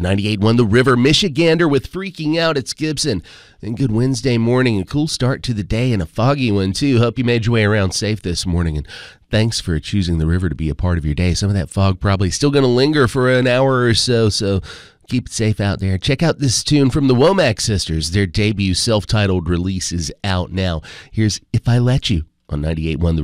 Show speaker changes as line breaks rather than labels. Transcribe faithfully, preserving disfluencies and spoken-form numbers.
ninety-eight point one The River, Michigander with Freaking Out. It's Gibson. And good Wednesday morning. A cool start to the day and a foggy one, too. Hope you made your way around safe this morning. And thanks for choosing the river to be a part of your day. Some of that fog probably still going to linger for an hour or so, so keep it safe out there. Check out this tune from the Womack Sisters. Their debut self-titled release is out now. Here's If I Let You on ninety-eight point one The